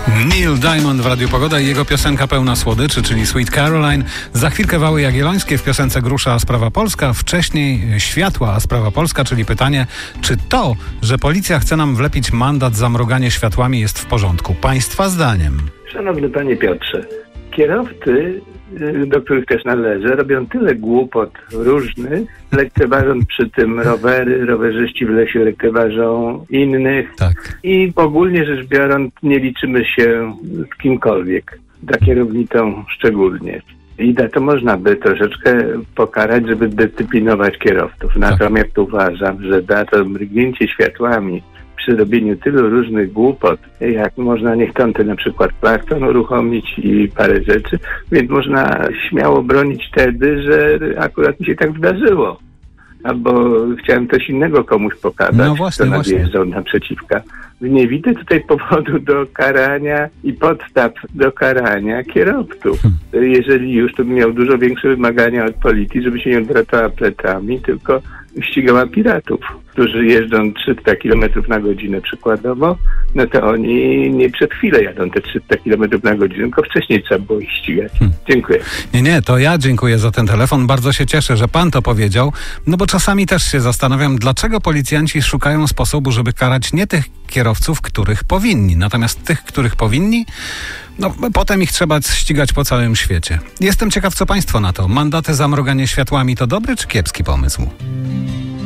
Neil Diamond w Radiu Pogoda i jego piosenka pełna słodyczy, czyli Sweet Caroline. Za chwilkę Wały Jagiellońskie w piosence Grusza a sprawa polska. Wcześniej Światła a sprawa polska, czyli pytanie, czy to, że policja chce nam wlepić mandat za mruganie światłami, jest w porządku? Państwa zdaniem. Szanowny panie Piotrze, kierowcy, do których też należę, robią tyle głupot różnych, lekceważąc przy tym rowery, rowerzyści w lesie lekceważą innych. Tak. I ogólnie rzecz biorąc nie liczymy się z kimkolwiek, za kierownicą szczególnie. I za to można by troszeczkę pokarać, żeby dyscyplinować kierowców. Natomiast uważam, że za to mrygnięcie światłami przy robieniu tylu różnych głupot, jak można niechcący na przykład klakson uruchomić i parę rzeczy, więc można śmiało bronić wtedy, że akurat mi się tak zdarzyło. Albo chciałem coś innego komuś pokazać, kto nadjeżdżał naprzeciwka. Nie widzę tutaj powodu do karania i podstaw do karania kierowców. Jeżeli już, to bym miał dużo większe wymagania od policji, żeby się nie odwracała plecami, tylko ścigała piratów, którzy jeżdżą 300 km na godzinę przykładowo, no to oni nie przed chwilę jadą te 300 km na godzinę, tylko wcześniej trzeba było ich ścigać. Dziękuję. Nie, to ja dziękuję za ten telefon. Bardzo się cieszę, że pan to powiedział, no bo czasami też się zastanawiam, dlaczego policjanci szukają sposobu, żeby karać nie tych kierowców, których powinni, natomiast tych, których powinni, no potem ich trzeba ścigać po całym świecie. Jestem ciekaw, co państwo na to. Mandaty za mruganie światłami to dobry czy kiepski pomysł?